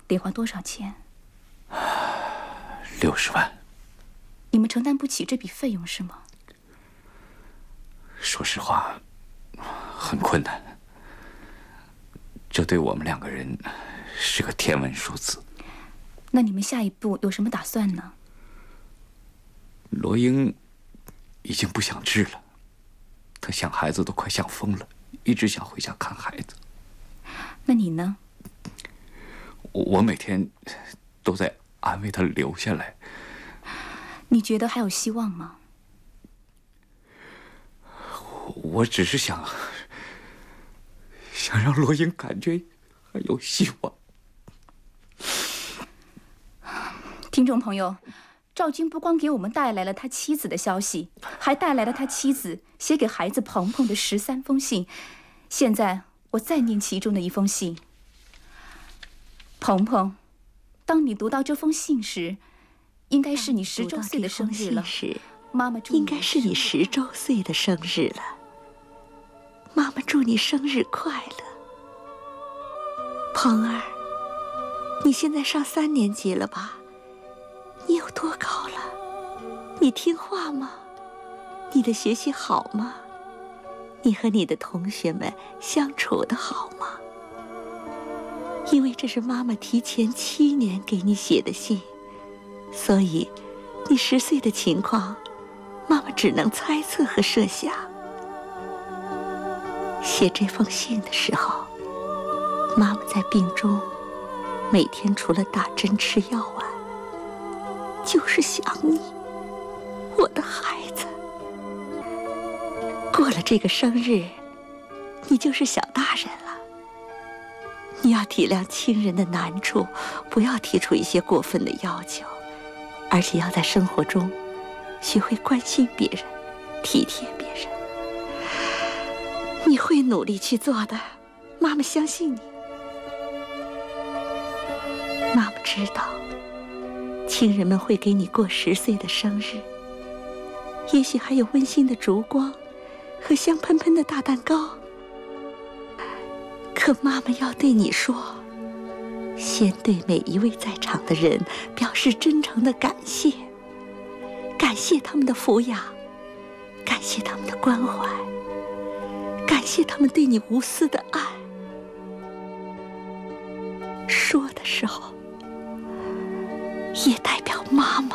得花多少钱 ？60万。 你们承担不起这笔费用是吗？ 说实话，很困难。这对我们2个人是个天文数字。 那你们下一步有什么打算呢？ 罗英已经不想治了，她想孩子都快想疯了，一直想回家看孩子。 那你呢？ 我每天都在安慰她留下来。 你觉得还有希望吗？ 我只是想让罗英感觉还有希望。 听众朋友，赵军不光给我们带来了他妻子的消息，还带来了他妻子写给孩子鹏鹏的13封信。现在我再念其中的一封信。鹏鹏，当你读到这封信时，应该是你10周岁的生日了。妈妈祝你应该是你10周岁的生日了。妈妈祝你生日快乐。鹏儿，你现在上3年级了吧？你有多高了？你听话吗？你的学习好吗？你和你的同学们相处得好吗？因为这是妈妈提前7年给你写的信，所以你10岁的情况，妈妈只能猜测和设想。写这封信的时候，妈妈在病中，每天除了打针吃药丸，就是想你，我的孩子。过了这个生日，你就是小大人了。你要体谅亲人的难处，不要提出一些过分的要求，而且要在生活中学会关心别人，体贴别人。你会努力去做的，妈妈相信你。妈妈知道，亲人们会给你过10岁的生日，也许还有温馨的烛光和香喷喷的大蛋糕。可妈妈要对你说，先对每一位在场的人表示真诚的感谢，感谢他们的抚养，感谢他们的关怀，感谢他们对你无私的爱。说的时候，也代表妈妈